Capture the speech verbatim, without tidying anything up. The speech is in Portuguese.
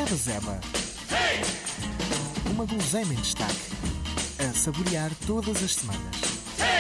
Zeba. Uma guloseima em destaque. A saborear todas as semanas.